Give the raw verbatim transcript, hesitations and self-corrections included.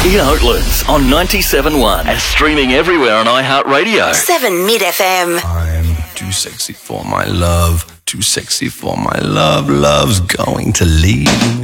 Ian Oatlands on ninety-seven point one and streaming everywhere on iHeartRadio. seven Mid F M. I'm too sexy for my love, too sexy for my love. Love's going to leave me.